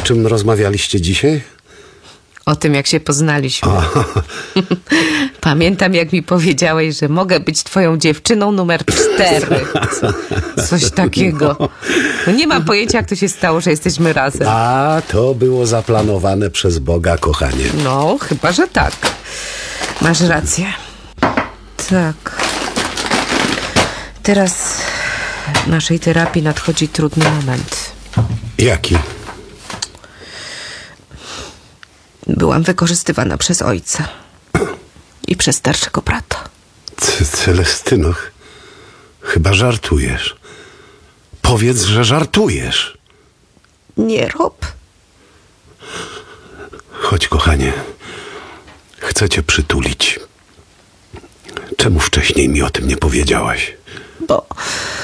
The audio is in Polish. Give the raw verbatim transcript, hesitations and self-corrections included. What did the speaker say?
czym rozmawialiście dzisiaj? O tym, jak się poznaliśmy. Pamiętam, jak mi powiedziałeś, że mogę być twoją dziewczyną numer cztery. Coś takiego. No nie mam pojęcia, jak to się stało, że jesteśmy razem. A, to było zaplanowane przez Boga, kochanie. No, chyba, że tak. Masz rację. Tak. Teraz w naszej terapii nadchodzi trudny moment. Jaki? Byłam wykorzystywana przez ojca i przez starszego brata. C- Celestyno, ch- chyba żartujesz. Powiedz, że żartujesz. Nie rób. Chodź, kochanie. Chcę cię przytulić. Czemu wcześniej mi o tym nie powiedziałaś? Bo